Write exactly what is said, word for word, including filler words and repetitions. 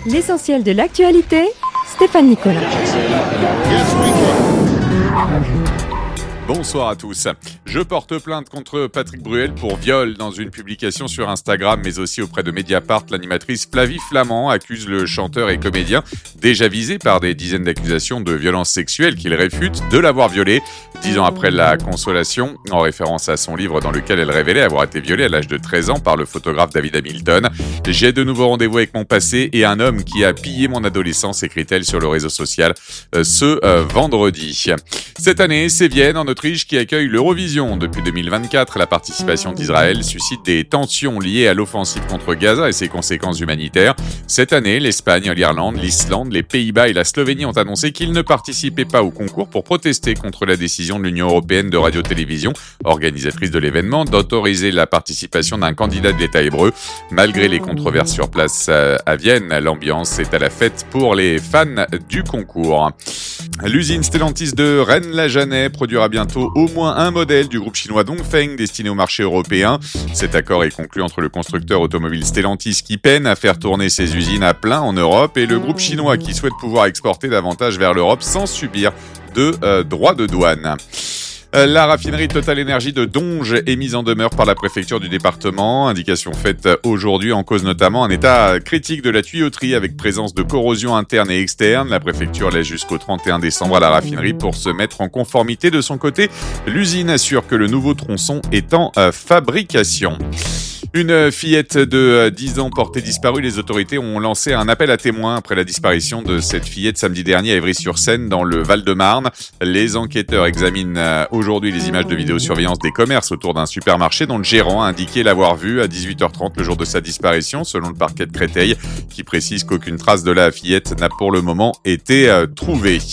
L'essentiel de l'actualité, Stéphane Nicolas. Bonsoir à tous. Je porte plainte contre Patrick Bruel pour viol. Dans une publication sur Instagram, mais aussi auprès de Mediapart, l'animatrice Flavie Flament accuse le chanteur et comédien, déjà visé par des dizaines d'accusations de violences sexuelles qu'il réfute, de l'avoir violé. Dix ans après la consolation, en référence à son livre dans lequel elle révélait avoir été violée à l'âge de treize ans par le photographe David Hamilton. « J'ai de nouveaux rendez-vous avec mon passé et un homme qui a pillé mon adolescence », écrit-elle sur le réseau social euh, ce euh, vendredi. Cette année, c'est Vienne, en Autriche, qui accueille l'Eurovision. Depuis deux mille vingt-quatre, la participation d'Israël suscite des tensions liées à l'offensive contre Gaza et ses conséquences humanitaires. Cette année, l'Espagne, l'Irlande, l'Islande, les Pays-Bas et la Slovénie ont annoncé qu'ils ne participaient pas au concours pour protester contre la décision de l'Union européenne de radio-télévision, organisatrice de l'événement, d'autoriser la participation d'un candidat de l'État hébreu. Malgré les controverses sur place à Vienne, l'ambiance est à la fête pour les fans du concours. L'usine Stellantis de Rennes-la-Janet produira bientôt au moins un modèle du groupe chinois Dongfeng destiné au marché européen. Cet accord est conclu entre le constructeur automobile Stellantis qui peine à faire tourner ses usines à plein en Europe et le groupe chinois qui souhaite pouvoir exporter davantage vers l'Europe sans subir de euh, droits de douane. La raffinerie Total Énergie de Donges est mise en demeure par la préfecture du département. Indication faite aujourd'hui, en cause notamment un état critique de la tuyauterie avec présence de corrosion interne et externe. La préfecture laisse jusqu'au trente et un décembre à la raffinerie pour se mettre en conformité. De son côté, l'usine assure que le nouveau tronçon est en euh, fabrication. Une fillette de dix ans portée disparue, les autorités ont lancé un appel à témoins après la disparition de cette fillette samedi dernier à Évry-sur-Seine dans le Val-de-Marne. Les enquêteurs examinent aujourd'hui les images de vidéosurveillance des commerces autour d'un supermarché dont le gérant a indiqué l'avoir vue à dix-huit heures trente le jour de sa disparition, selon le parquet de Créteil, qui précise qu'aucune trace de la fillette n'a pour le moment été euh, trouvée.